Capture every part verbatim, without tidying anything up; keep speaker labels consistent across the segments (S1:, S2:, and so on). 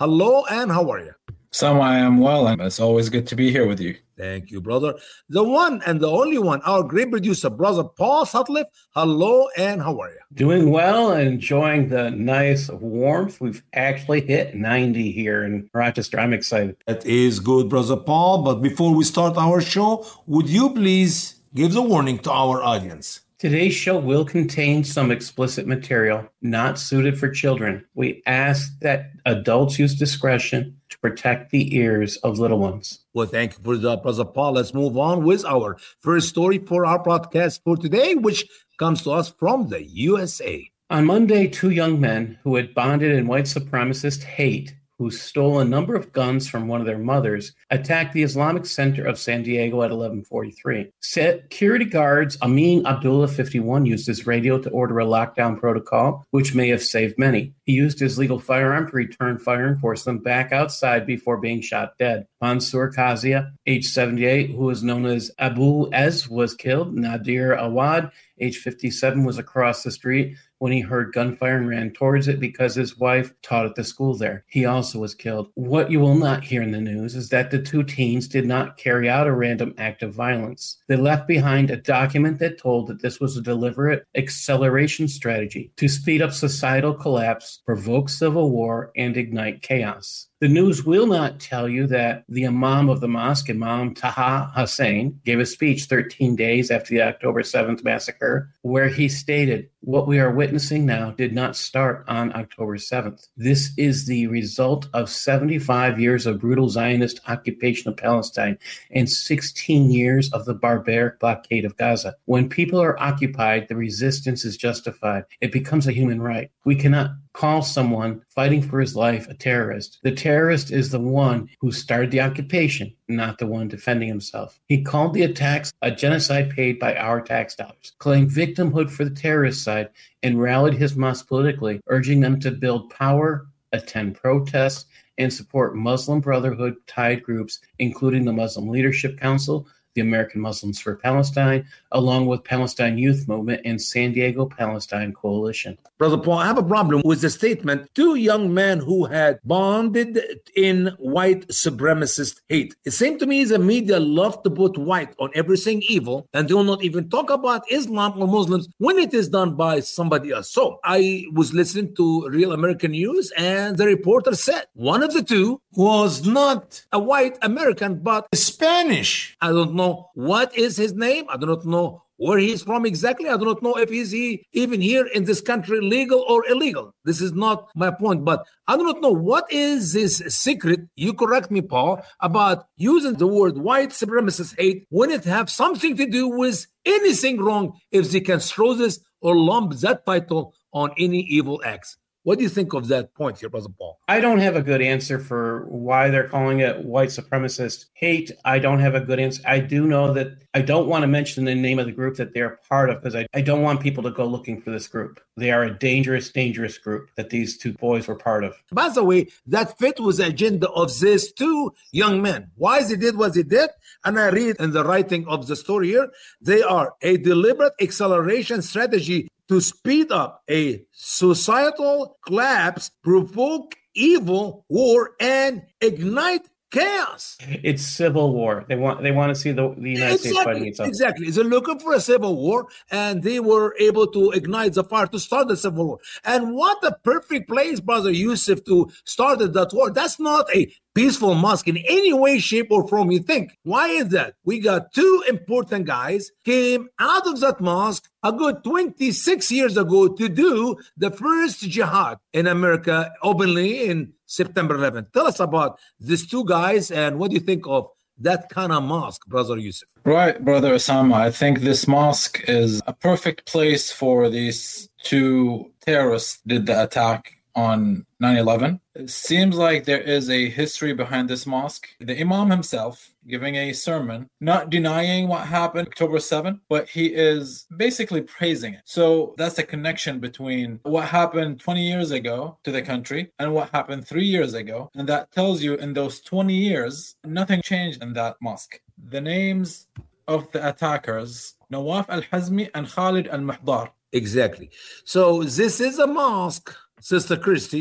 S1: Hello, and how are you?
S2: Some I am well, and it's always good to be here with you.
S1: Thank you, brother. The one and the only one, our great producer, brother Paul Sutcliffe. Hello, and how are you?
S3: Doing well, enjoying the nice warmth. We've actually hit ninety here in Rochester. I'm excited.
S1: That is good, brother Paul. But before we start our show, would you please give the warning to our audience?
S3: Today's show will contain some explicit material not suited for children. We ask that adults use discretion to protect the ears of little ones.
S1: Well, thank you for that, brother Paul. Let's move on with our first story for our podcast for today, which comes to us from the U S A.
S3: On Monday, two young men who had bonded in white supremacist hate, who stole a number of guns from one of their mothers, attacked the Islamic Center of San Diego at eleven forty-three. Security guards Amin Abdullah, fifty-one, used his radio to order a lockdown protocol, which may have saved many. He used his legal firearm to return fire and force them back outside before being shot dead. Mansour Kazia, age seventy-eight, who is known as Abu Ez, was killed. Nadir Awad, age fifty-seven, was across the street when he heard gunfire and ran towards it because his wife taught at the school there. He also was killed. What you will not hear in the news is that the two teens did not carry out a random act of violence. They left behind a document that told that this was a deliberate acceleration strategy to speed up societal collapse, provoke civil war, and ignite chaos. The news will not tell you that the imam of the mosque, Imam Taha Hussein, gave a speech thirteen days after the October seventh massacre, where he stated, "What we are witnessing now did not start on October seventh. This is the result of seventy-five years of brutal Zionist occupation of Palestine and sixteen years of the barbaric blockade of Gaza. When people are occupied, the resistance is justified. It becomes a human right. We cannot call someone fighting for his life a terrorist. The terrorist is the one who started the occupation, not the one defending himself." He called the attacks a genocide paid by our tax dollars, claimed victimhood for the terrorist side, and rallied his mosque politically, urging them to build power, attend protests, and support Muslim Brotherhood-tied groups, including the Muslim Leadership Council, the American Muslims for Palestine, along with Palestine Youth Movement and San Diego Palestine Coalition.
S1: Brother Paul, I have a problem with the statement, two young men who had bonded in white supremacist hate. It seemed to me the media love to put white on everything evil and do not even talk about Islam or Muslims when it is done by somebody else. So I was listening to Real American News, and the reporter said one of the two was not a white American, but Spanish. I don't know what is his name. I do not know where he's from exactly. I do not know if he's he even here in this country, legal or illegal. This is not my point, but I do not know what is this secret, you correct me, Paul, about using the word white supremacist hate when it have something to do with anything wrong, if they can throw this or lump that title on any evil acts. What do you think of that point here, Brother Paul?
S3: I don't have a good answer for why they're calling it white supremacist hate. I don't have a good answer. I do know that I don't want to mention the name of the group that they're part of because I, I don't want people to go looking for this group. They are a dangerous, dangerous group that these two boys were part of.
S1: By the way, that fit with the agenda of these two young men. Why they did what they did, and I read in the writing of the story here, they are a deliberate acceleration strategy to speed up a societal collapse, provoke evil, war, and ignite chaos.
S3: It's civil war. They want they want to see the, the United
S1: exactly,
S3: States fighting itself.
S1: Exactly. They're looking for a civil war, and they were able to ignite the fire to start the civil war. And what a perfect place, Brother Yusuf, to start that war. That's not a peaceful mosque in any way, shape, or form, you think. Why is that? We got two important guys came out of that mosque a good twenty-six years ago to do the first jihad in America openly in September eleventh. Tell us about these two guys and what do you think of that kind of mosque, Brother Yusuf?
S2: Right, Brother Osama. I think this mosque is a perfect place for these two terrorists did the attack on nine eleven. It seems like there is a history behind this mosque. The Imam himself giving a sermon, not denying what happened October seventh, but he is basically praising it. So that's a connection between what happened twenty years ago to the country and what happened three years ago. And that tells you in those twenty years, nothing changed in that mosque. The names of the attackers, Nawaf al-Hazmi and Khalid al-Mahdar.
S1: Exactly. So this is a mosque, Sister Christy,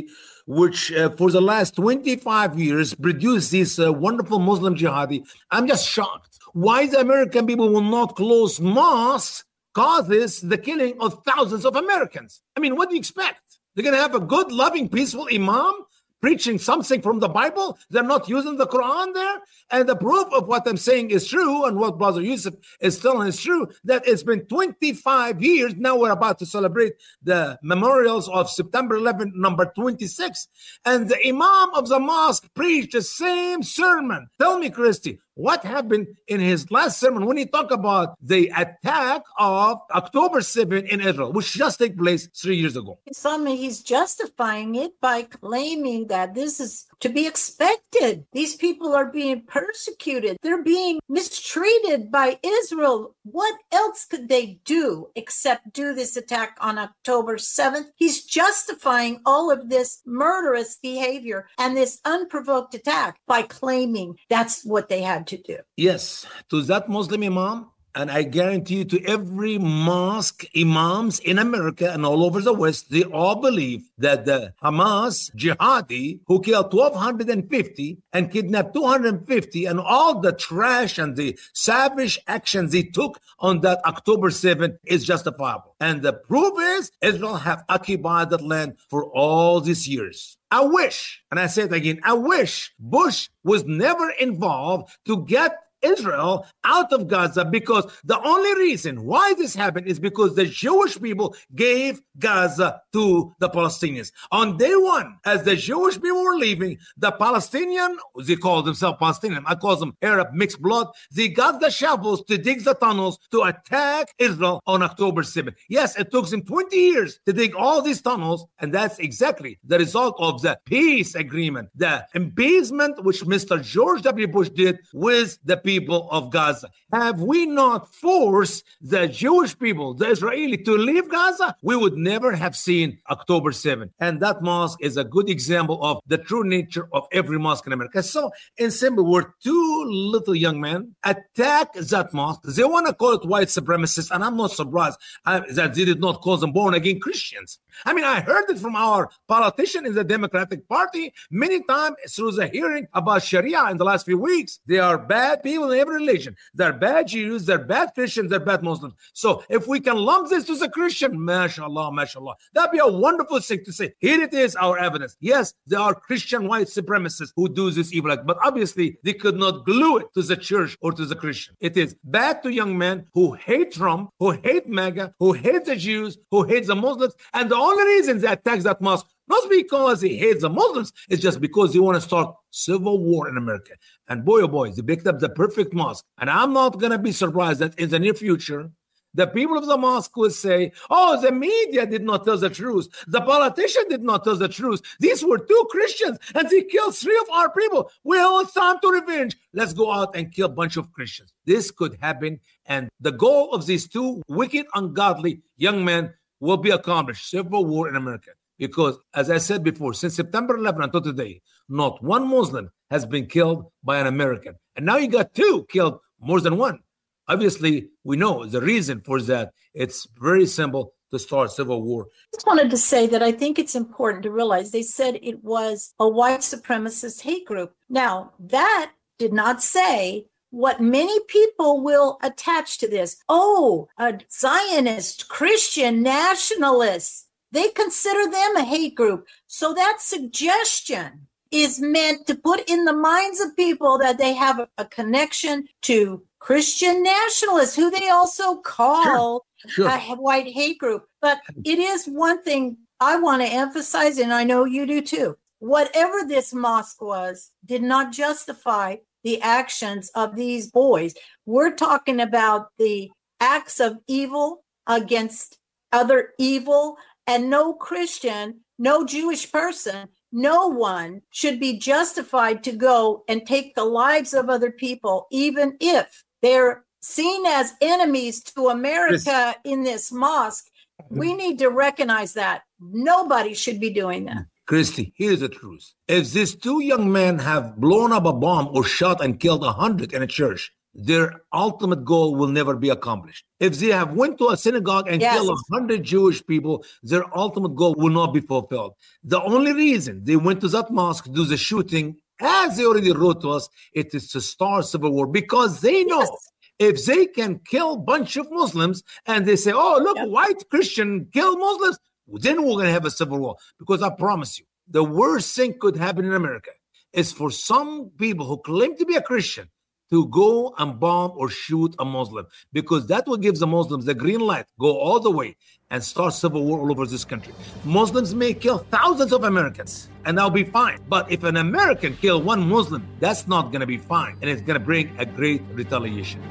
S1: which uh, for the last twenty-five years produced this uh, wonderful Muslim jihadi. I'm just shocked. Why the American people will not close mosques causes the killing of thousands of Americans. I mean, what do you expect? They're going to have a good, loving, peaceful imam preaching something from the Bible. They're not using the Quran there. And the proof of what I'm saying is true, and what Brother Yusuf is telling is true, that it's been twenty-five years. Now we're about to celebrate the memorials of September eleventh, number twenty-six. And the imam of the mosque preached the same sermon. Tell me, Christy, what happened in his last sermon when he talked about the attack of October seventh in Israel, which just took place three years ago?
S4: Some he's justifying it by claiming that this is to be expected. These people are being persecuted. They're being mistreated by Israel. What else could they do except do this attack on October seventh? He's justifying all of this murderous behavior and this unprovoked attack by claiming that's what they had to do.
S1: Yes, to that Muslim imam, and I guarantee you to every mosque imams in America and all over the West, they all believe that the Hamas jihadi who killed twelve fifty and kidnapped two hundred fifty and all the trash and the savage actions they took on that October seventh is justifiable. And the proof is Israel have occupied that land for all these years. I wish, and I say it again, I wish Bush was never involved to get Israel out of Gaza, because the only reason why this happened is because the Jewish people gave Gaza to the Palestinians. On day one, as the Jewish people were leaving, the Palestinian, they call themselves Palestinian, I call them Arab mixed blood, they got the shovels to dig the tunnels to attack Israel on October seventh. Yes, it took them twenty years to dig all these tunnels, and that's exactly the result of the peace agreement, the appeasement which Mister George W. Bush did with the people people of Gaza. Have we not forced the Jewish people, the Israeli, to leave Gaza, we would never have seen October seventh. And that mosque is a good example of the true nature of every mosque in America. So, in simple words, two little young men attack that mosque. They want to call it white supremacists, and I'm not surprised uh, that they did not call them born-again Christians. I mean, I heard it from our politician in the Democratic Party many times through the hearing about Sharia in the last few weeks. They are bad people in every religion. They're bad Jews, they're bad Christians, they're bad Muslims. So if we can lump this to the Christian, mashallah, mashallah, that'd be a wonderful thing to say. Here it is, our evidence. Yes, there are Christian white supremacists who do this evil act, but obviously they could not glue it to the church or to the Christian. It is bad to young men who hate Trump, who hate MAGA, who hate the Jews, who hate the Muslims, and the only reason they attack that mosque, not because he hates the Muslims, it's just because they want to start civil war in America. And boy, oh boy, they picked up the perfect mosque. And I'm not going to be surprised that in the near future, the people of the mosque will say, oh, the media did not tell the truth. The politician did not tell the truth. These were two Christians and they killed three of our people. Well, it's time to revenge. Let's go out and kill a bunch of Christians. This could happen. And the goal of these two wicked, ungodly young men will be accomplished. Civil war in America. Because, as I said before, since September eleventh until today, not one Muslim has been killed by an American. And now you got two killed, more than one. Obviously, we know the reason for that. It's very simple to start civil war.
S4: I just wanted to say that I think it's important to realize they said it was a white supremacist hate group. Now, that did not say what many people will attach to this. Oh, a Zionist, Christian, nationalist. They consider them a hate group. So that suggestion is meant to put in the minds of people that they have a, a connection to Christian nationalists, who they also call
S1: sure, sure.
S4: a white hate group. But it is one thing I want to emphasize, and I know you do too. Whatever this mosque was, did not justify the actions of these boys. We're talking about the acts of evil against other evil. And no Christian, no Jewish person, no one should be justified to go and take the lives of other people, even if they're seen as enemies to America in this mosque. We need to recognize that. Nobody should be doing that.
S1: Christy, here's the truth. If these two young men have blown up a bomb or shot and killed a hundred in a church, their ultimate goal will never be accomplished. If they have went to a synagogue and
S4: Yes.
S1: killed a hundred Jewish people, their ultimate goal will not be fulfilled. The only reason they went to that mosque to do the shooting, as they already wrote to us, it is to start civil war, because they know
S4: Yes.
S1: if they can kill a bunch of Muslims and they say, oh, look,
S4: Yep.
S1: white Christian kill Muslims, then we're going to have a civil war. Because I promise you, the worst thing could happen in America is for some people who claim to be a Christian to go and bomb or shoot a Muslim, because that will give the Muslims the green light, go all the way and start civil war all over this country. Muslims may kill thousands of Americans and that'll be fine. But if an American kill one Muslim, that's not going to be fine. And it's going to bring a great retaliation.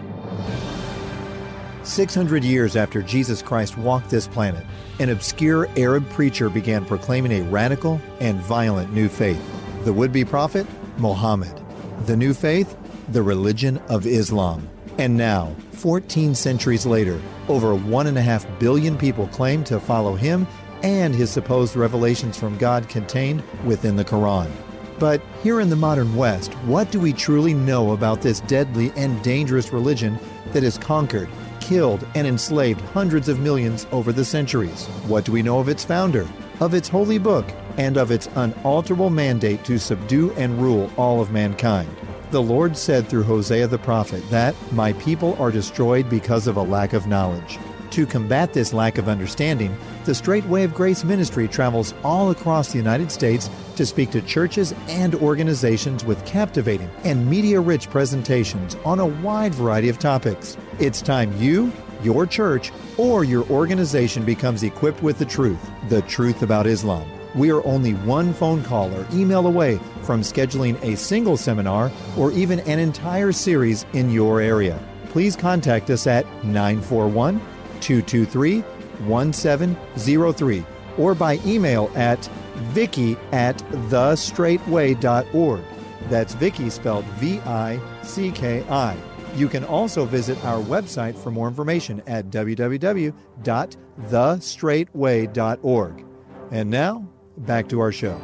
S5: six hundred years after Jesus Christ walked this planet, an obscure Arab preacher began proclaiming a radical and violent new faith. The would-be prophet, Muhammad. The new faith, the religion of Islam. And now, fourteen centuries later, over one and a half billion people claim to follow him and his supposed revelations from God contained within the Quran. But here in the modern West, what do we truly know about this deadly and dangerous religion that has conquered, killed, and enslaved hundreds of millions over the centuries? What do we know of its founder, of its holy book, and of its unalterable mandate to subdue and rule all of mankind? The Lord said through Hosea the prophet that, "My people are destroyed because of a lack of knowledge." To combat this lack of understanding, the Straight Way of Grace ministry travels all across the United States to speak to churches and organizations with captivating and media-rich presentations on a wide variety of topics. It's time you, your church, or your organization becomes equipped with the truth, the truth about Islam. We are only one phone call or email away from scheduling a single seminar or even an entire series in your area. Please contact us at nine four one, two two three, one seven zero three or by email at vicky at the straight way dot org. That's Vicky spelled V I C K I. You can also visit our website for more information at w w w dot the straight way dot org. And now, back to our show.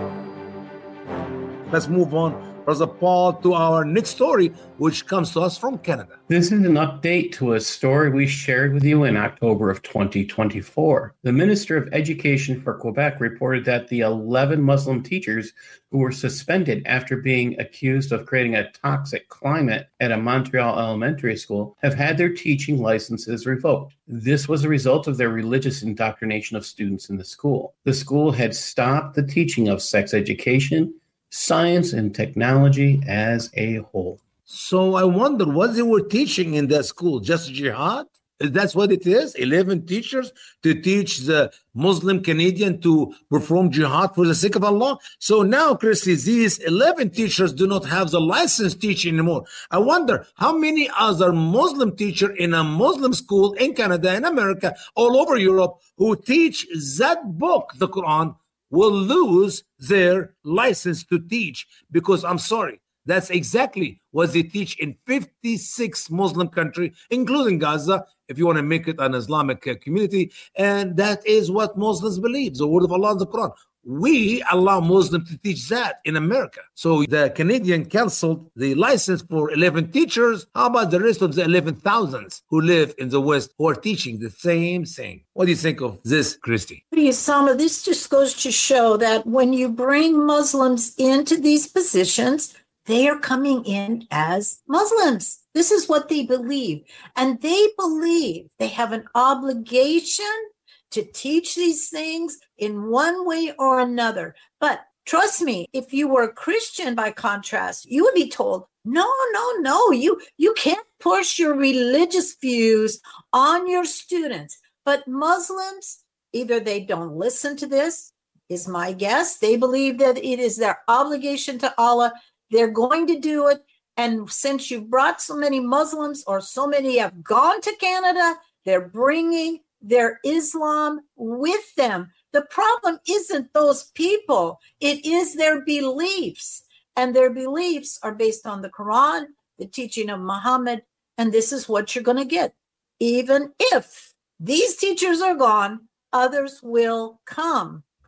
S1: Let's move on, Brother Paul, to our next story, which comes to us from Canada.
S3: This is an update to a story we shared with you in October of twenty twenty-four. The Minister of Education for Quebec reported that the eleven Muslim teachers who were suspended after being accused of creating a toxic climate at a Montreal elementary school have had their teaching licenses revoked. This was a result of their religious indoctrination of students in the school. The school had stopped the teaching of sex education, science, and technology as a whole.
S1: So I wonder what they were teaching in that school, just jihad? That's what it is? eleven teachers to teach the Muslim Canadian to perform jihad for the sake of Allah? So now, Christy, these eleven teachers do not have the license teaching anymore. I wonder how many other Muslim teachers in a Muslim school in Canada and America, all over Europe, who teach that book, the Quran, will lose their license to teach, because I'm sorry, that's exactly what they teach in fifty-six Muslim countries, including Gaza, if you want to make it an Islamic uh, community. And that is what Muslims believe, the word of Allah in the Quran. We allow Muslims to teach that in America. So the Canadian canceled the license for eleven teachers. How about the rest of the eleven thousands who live in the West who are teaching the same thing? What do you think of this, Christy?
S4: Osama, this just goes to show that when you bring Muslims into these positions, they are coming in as Muslims. This is what they believe. And they believe they have an obligation to teach these things in one way or another. But trust me, if you were a Christian, by contrast, you would be told, no, no, no, you, you can't push your religious views on your students. But Muslims, either they don't listen to this, is my guess. They believe that it is their obligation to Allah. They're going to do it. And since you've brought so many Muslims, or so many have gone to Canada, they're bringing their Islam with them. The problem isn't those people. It is their beliefs. And their beliefs are based on the Quran, the teaching of Muhammad. And this is what you're going to get. Even if these teachers are gone, others will come.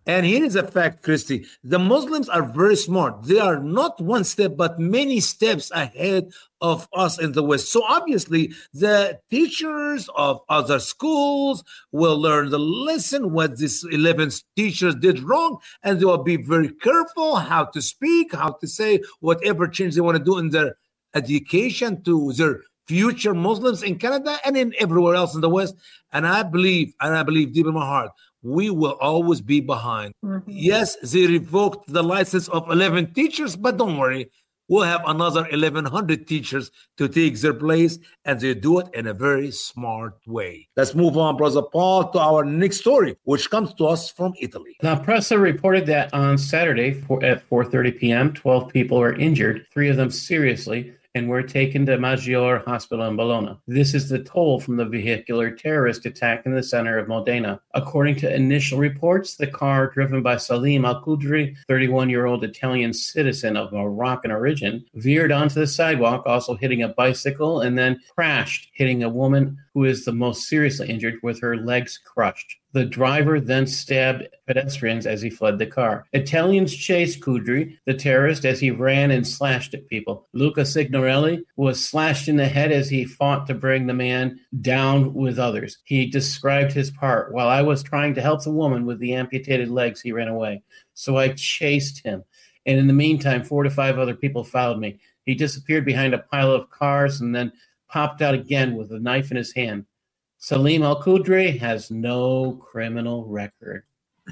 S1: And here is a fact, Christy. The Muslims are very smart. They are not one step, but many steps ahead of us in the West. So obviously, the teachers of other schools will learn the lesson, what these eleven teachers did wrong, and they will be very careful how to speak, how to say whatever change they want to do in their education to their future Muslims in Canada and in everywhere else in the West. And I believe, and I believe deep in my heart, we will always be behind. Mm-hmm. Yes, they revoked the license of eleven teachers, but don't worry. We'll have another eleven hundred teachers to take their place, and they do it in a very smart way. Let's move on, Brother Paul, to our next story, which comes to us from Italy.
S3: La Pressa reported that on Saturday at four thirty p.m., twelve people were injured, three of them seriously, and were taken to Maggiore Hospital in Bologna. This is the toll from the vehicular terrorist attack in the center of Modena. According to initial reports, the car driven by Salim Al-Qudri, thirty-one-year-old Italian citizen of Moroccan origin, veered onto the sidewalk, also hitting a bicycle, and then crashed, hitting a woman who is the most seriously injured with her legs crushed. The driver then stabbed pedestrians as he fled the car. Italians chased Qudri, the terrorist, as he ran and slashed at people. Luca Signorelli was slashed in the head as he fought to bring the man down with others. He described his part. While I was trying to help the woman with the amputated legs, he ran away. So I chased him. And in the meantime, four to five other people followed me. He disappeared behind a pile of cars and then popped out again with a knife in his hand. Salim Al-Qudri has no criminal record.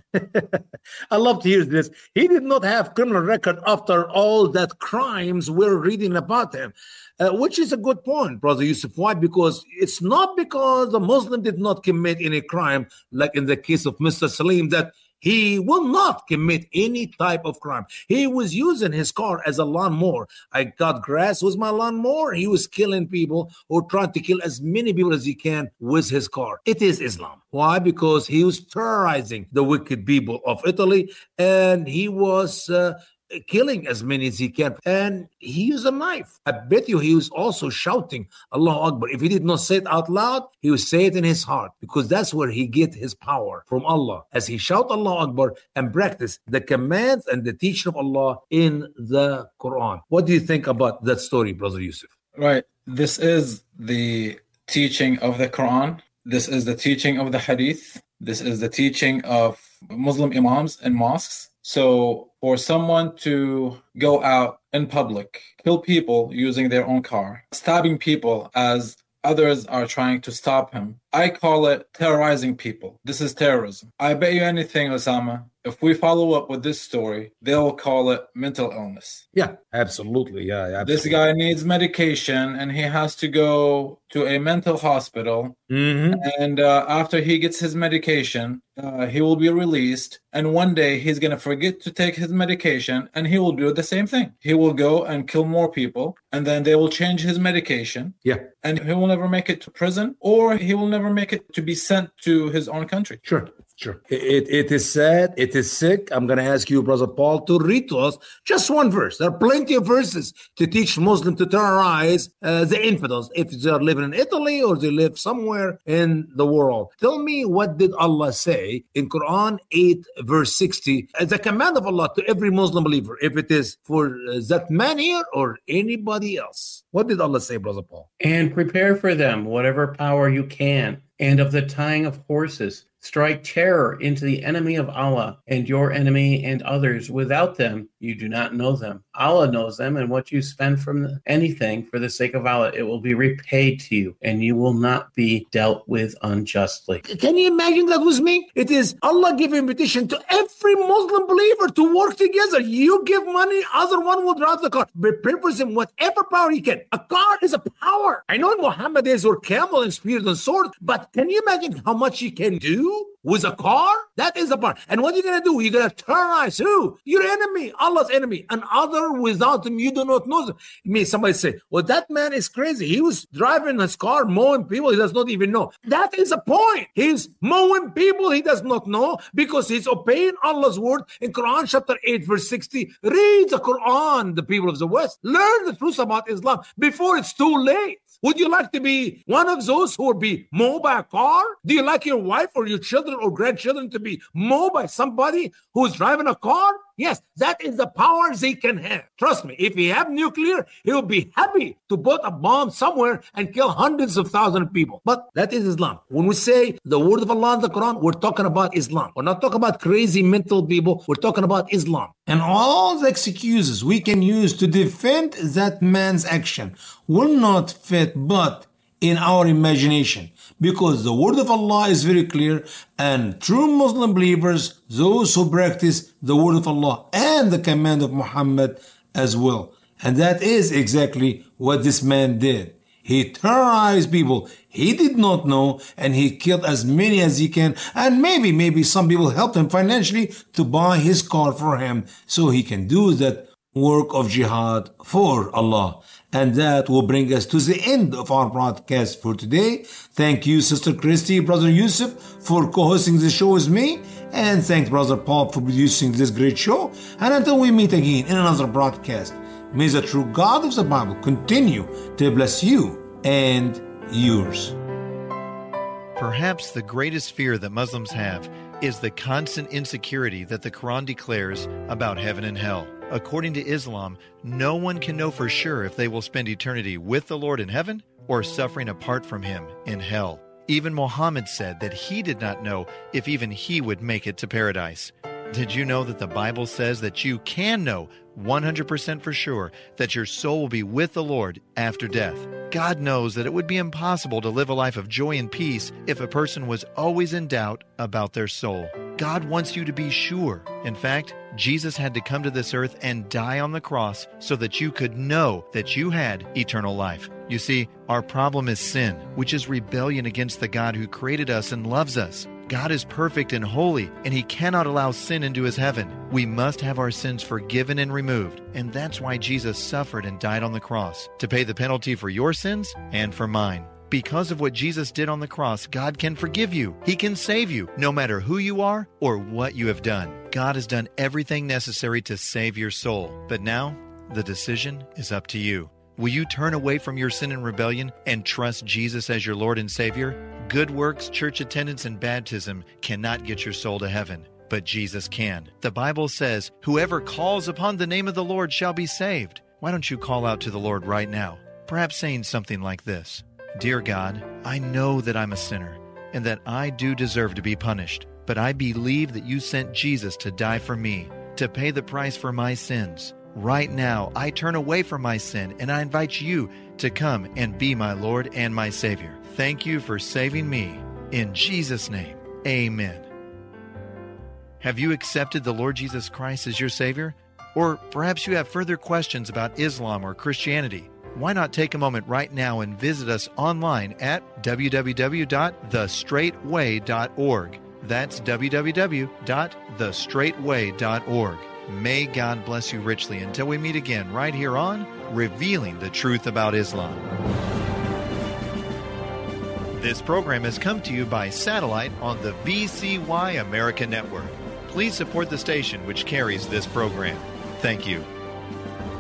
S1: I love to hear this. He did not have criminal record after all that crimes we're reading about him, uh, which is a good point, Brother Yusuf. Why? Because it's not because the Muslim did not commit any crime, like in the case of Mister Salim, that he will not commit any type of crime. He was using his car as a lawnmower. I cut grass with my lawnmower. He was killing people or trying to kill as many people as he can with his car. It is Islam. Why? Because he was terrorizing the wicked people of Italy, and he was uh, killing as many as he can. And he used a knife. I bet you he was also shouting Allahu Akbar. If he did not say it out loud, he would say it in his heart, because that's where he get his power from Allah, as he shout Allahu Akbar and practice the commands and the teaching of Allah in the Quran. What do you think about that story, Brother Yusuf?
S2: Right. This is the teaching of the Quran. This is the teaching of the Hadith. This is the teaching of Muslim imams and mosques. So for someone to go out in public, kill people using their own car, stabbing people as others are trying to stop him, I call it terrorizing people. This is terrorism. I bet you anything, Osama, if we follow up with this story, they'll call it mental illness.
S1: Yeah, absolutely. Yeah, absolutely.
S2: This guy needs medication and he has to go to a mental hospital.
S1: Mm-hmm.
S2: And uh, after he gets his medication, uh, he will be released. And one day he's going to forget to take his medication and he will do the same thing. He will go and kill more people, and then they will change his medication.
S1: Yeah.
S2: And he will never make it to prison, or he will never make it to be sent to his own country.
S1: Sure. Sure. It, it is sad. It is sick. I'm going to ask you, Brother Paul, to read to us just one verse. There are plenty of verses to teach Muslims to terrorize uh, the infidels, if they are living in Italy or they live somewhere in the world. Tell me, what did Allah say in Quran eight, verse sixty, as a command of Allah to every Muslim believer, if it is for uh, that man here or anybody else? What did Allah say, Brother Paul?
S3: And prepare for them whatever power you can, and of the tying of horses. Strike terror into the enemy of Allah and your enemy and others. Without them, you do not know them. Allah knows them, and what you spend from anything for the sake of Allah, it will be repaid to you, and you will not be dealt with unjustly.
S1: Can you imagine that with me? It is Allah giving invitation to every Muslim believer to work together. You give money, other one will drive the car. Prepare for him whatever power he can. A car is a power. I know in Muhammad days were camel and spears and sword, but can you imagine how much he can do with a car? That is a part. And what are you going to do? You're going to terrorize who? Your enemy, Allah's enemy. And other without him, you do not know them. I mean, somebody say, well, that man is crazy. He was driving his car, mowing people he does not even know. That is a point. He's mowing people he does not know because he's obeying Allah's word in Quran chapter eight, verse sixty. Read the Quran, the people of the West. Learn the truth about Islam before it's too late. Would you like to be one of those who will be mowed by a car? Do you like your wife or your children or grandchildren to be mowed by somebody who's driving a car? Yes, that is the power they can have. Trust me, if he have nuclear, he will be happy to put a bomb somewhere and kill hundreds of thousands of people. But that is Islam. When we say the word of Allah in the Quran, we're talking about Islam. We're not talking about crazy mental people. We're talking about Islam. And all the excuses we can use to defend that man's action will not fit but in our imagination, because the word of Allah is very clear, and true Muslim believers, those who practice the word of Allah and the command of Muhammad as well. And that is exactly what this man did. He terrorized people he did not know, and he killed as many as he can, and maybe, maybe some people helped him financially to buy his car for him so he can do that work of jihad for Allah. And that will bring us to the end of our broadcast for today. Thank you, Sister Christy, Brother Yusuf, for co-hosting the show with me. And thanks, Brother Paul, for producing this great show. And until we meet again in another broadcast, may the true God of the Bible continue to bless you and yours.
S5: Perhaps the greatest fear that Muslims have is the constant insecurity that the Quran declares about heaven and hell. According to Islam, no one can know for sure if they will spend eternity with the Lord in heaven or suffering apart from Him in hell. Even Muhammad said that he did not know if even he would make it to paradise. Did you know that the Bible says that you can know one hundred percent for sure that your soul will be with the Lord after death? God knows that it would be impossible to live a life of joy and peace if a person was always in doubt about their soul. God wants you to be sure. In fact, Jesus had to come to this earth and die on the cross so that you could know that you had eternal life. You see, our problem is sin, which is rebellion against the God who created us and loves us. God is perfect and holy, and He cannot allow sin into His heaven. We must have our sins forgiven and removed, and that's why Jesus suffered and died on the cross, to pay the penalty for your sins and for mine. Because of what Jesus did on the cross, God can forgive you. He can save you, no matter who you are or what you have done. God has done everything necessary to save your soul. But now, the decision is up to you. Will you turn away from your sin and rebellion and trust Jesus as your Lord and Savior? Good works, church attendance, and baptism cannot get your soul to heaven, but Jesus can. The Bible says, "Whoever calls upon the name of the Lord shall be saved." Why don't you call out to the Lord right now? Perhaps saying something like this: Dear God, I know that I'm a sinner and that I do deserve to be punished, but I believe that you sent Jesus to die for me, to pay the price for my sins. Right now, I turn away from my sin and I invite you to come and be my Lord and my Savior. Thank you for saving me. In Jesus' name, amen. Have you accepted the Lord Jesus Christ as your Savior? Or perhaps you have further questions about Islam or Christianity. Why not take a moment right now and visit us online at w w w dot the straight way dot org. That's w w w dot the straight way dot org. May God bless you richly until we meet again right here on Revealing the Truth About Islam. This program has come to you by satellite on the V C Y America Network. Please support the station which carries this program. Thank you.